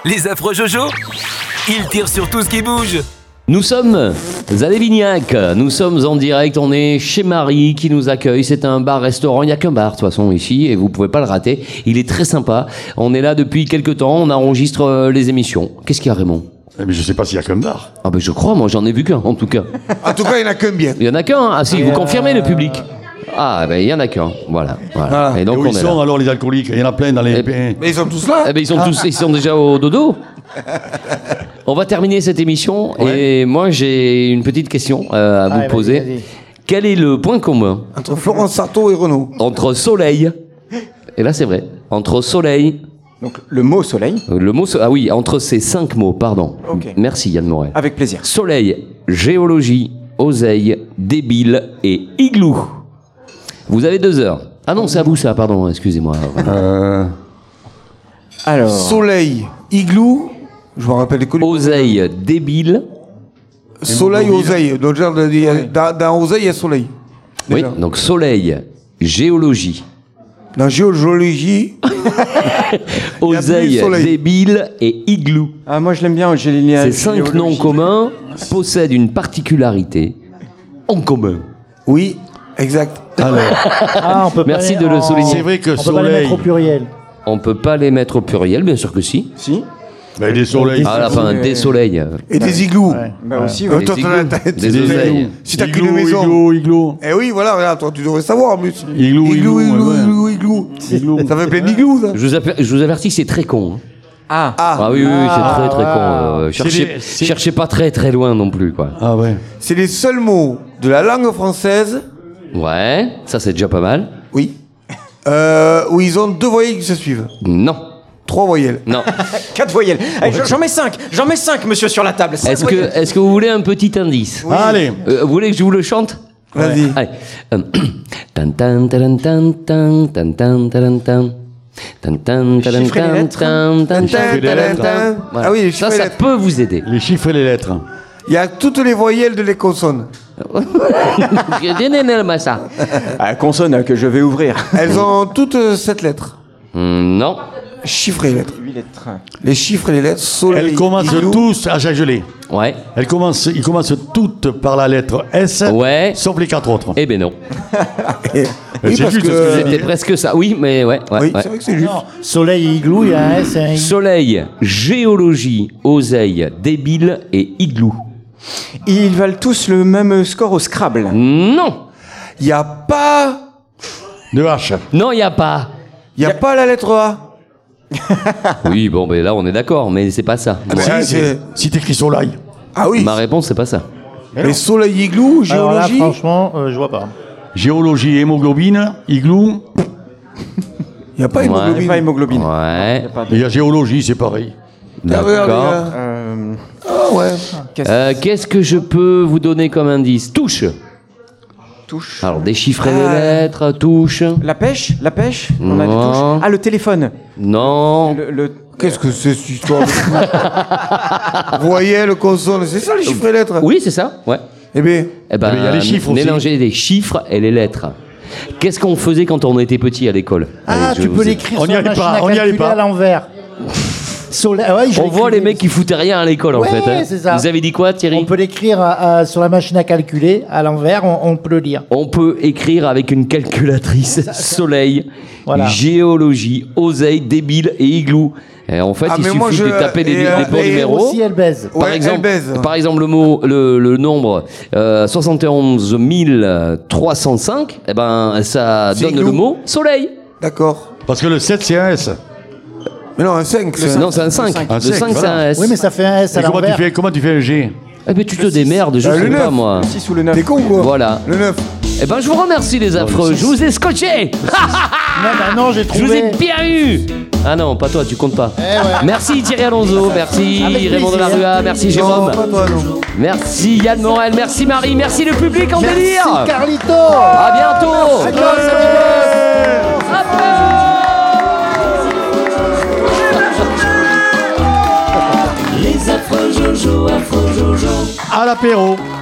Les affreux Jojo, ils tirent sur tout ce qui bouge. Nous sommes à Lévignac, nous sommes en direct, on est chez Marie qui nous accueille, c'est un bar-restaurant, il n'y a qu'un bar de toute façon ici et vous pouvez pas le rater, il est très sympa, on est là depuis quelques temps, on enregistre les émissions. Qu'est-ce qu'il y a Raymond ? Mais je sais pas s'il y a qu'un bar. Ah ben je crois, moi j'en ai vu qu'un en tout cas. En tout cas, il n'y en a qu'un bien. Il y en a qu'un, ah si, vous confirmez le public. Ah ben il y en a qu'un, voilà. Voilà. Et donc Et où on ils est sont là. alors les alcooliques? Il y en a plein dans les... Mais ils sont tous là. Eh ben ils sont déjà au dodo. On va terminer cette émission et moi j'ai une petite question à vous poser. Vas-y. Quel est le point commun Entre Florence Sarto et Renaud. entre soleil, et là c'est vrai, entre soleil, Donc le mot soleil, le mot, ah oui, entre ces 5 mots, pardon. Ok. Merci Yann Morel. avec plaisir. Soleil, géologie, oseille, débile et igloo. Vous avez 2 heures. Ah non, c'est à vous ça, pardon, excusez-moi. Alors, Soleil, igloo. Je me rappelle les colis. Oseille, débile. Soleil, oseille. Donc, genre, dans oseille, il y a soleil. Oui, Déjà. donc soleil, géologie, Dans géologie, oseille, soleil. débile et igloo. ah, moi je l'aime bien, j'ai les liens. Ces 5 noms communs possèdent une particularité en commun. oui, exact. Alors, Ah, on peut pas Merci les- de le en- souligner. c'est vrai que On peut pas les mettre au soleil... pluriel. On peut pas les mettre au pluriel, bien sûr que si. Si, Ben, des soleils... À la fin, des soleils. Et des igloos. Ouais. bah aussi, Toi, ouais. t'en as la igloos, tête. des oseilles. Si t'as qu'une Igloo, maison. igloo, igloo. Eh oui, voilà, regarde, toi, tu devrais savoir en plus. Igloo, igloo, igloo, ouais. igloo. Igloo. Ça fait plein d'igloo, ça. Je vous avertis, c'est très con. Hein. Ah, Ah oui, c'est très très con. C'est- Cherchez pas très très loin non plus, quoi. Ah ouais. C'est les seuls mots de la langue française, Ouais, ça c'est déjà pas mal. oui, où ils ont 2 voyelles qui se suivent. Non, 3 voyelles. non. 4 voyelles. Allez, j'en mets 5, monsieur, sur la table. Cinq voyelles. Est-ce que vous voulez un petit indice Allez. Vous voulez que je vous le chante? Vas-y. Allez. Tan tan taran tan tan tan tan taran tan. Tan tan taran chiffres et les tan lettres. tan tan Tan, tan, tan tan. tan. Voilà. Ah oui, les chiffres et les Ça lettres. peut vous aider. Les chiffres et les lettres. Il y a toutes les voyelles de les consonnes. ça. Ah, consonne que je vais ouvrir. Elles ont toutes 7 lettres. Non. Chiffres et lettres. 8 lettres. Les chiffres et les lettres, soleil, Elles commencent igloo. tous à gelé. Ouais. Ils commencent toutes par la lettre S, Ouais. sauf les 4 autres. Eh ben non. Oui, C'est parce juste que... ce que j'ai dit. C'était presque ça. Oui, mais ouais. ouais, Oui, ouais. c'est vrai que c'est juste. Non, soleil et igloo, il y a un S et un I. Soleil, géologie, oseille, débile et igloo. Ils valent tous le même score au Scrabble. Non. Il n'y a pas... De H. Non, il n'y a pas. Il n'y a pas la lettre A. Oui, bon, ben là, on est d'accord, mais c'est pas ça. Ah, c'est... Si t'écris soleil. Ah oui. Ma réponse, c'est pas ça. Les soleil, igloo, Alors là, géologie. franchement, je vois pas. Géologie, hémoglobine, igloo. Il n'y a pas Ouais. hémoglobine. Pas hémoglobine. Ouais. Et il y a géologie, c'est pareil. Ah, regarde, D'accord. regarde. Euh, Ah ouais. Qu'est-ce que je peux vous donner comme indice? Touche. touche. Alors, déchiffrer les lettres, touche. La pêche. On a des Non. touches. Ah, le téléphone. Non. Le- Qu'est-ce que c'est cette histoire de... Voyelles, consonnes, c'est ça les chiffres et lettres. Oui, c'est ça, ouais. Eh bien, Eh ben, mais il y a les chiffres aussi. mélanger les chiffres et les lettres. Qu'est-ce qu'on faisait quand on était petit à l'école? Ah, Allez, je tu vous peux ai- l'écrire On sur n'y la allait machine pas, à on n'y allait calculer pas. à l'envers. Soleil, ouais, je On voit les l'écrivais. mecs qui foutaient rien à l'école, en Ouais, fait. Hein. c'est ça. Vous avez dit quoi, Thierry? On peut l'écrire sur la machine à calculer à l'envers, on peut le lire. On peut écrire avec une calculatrice soleil, Voilà. géologie, oseille, débile et igloo. Et en fait, Ah, il mais suffit moi, je- de taper les et, bons et numéros. Aussi, elle baise. Ouais, elle baise. Par exemple, le nombre 71 305, eh ben, ça C'est donne igloo. le mot soleil. d'accord. Parce que le 7, c'est un S. Mais non, un 5. Non, c'est un 5. cinq. Le Un 5, cinq, c'est voilà. un S. Oui, mais ça fait un S à Et comment l'envers. comment tu fais un G? Eh ben, tu te démerdes, je le sais pas, neuf. moi. 6 ou le 9. T'es con quoi. Voilà. Le 9. Eh ben, je vous remercie, les affreux. Je vous ai scotché. Non, bah non, j'ai Je vous ai trouvé. bien eu. Ah non, pas toi, tu comptes pas. ouais. Merci Thierry Alonso, merci Avec Raymond plaisir. Delarue, merci Non, Jérôme, pas toi, non. merci Yann Morel, merci Marie, merci le public en délire. Merci Carlito. À bientôt. À l'apéro.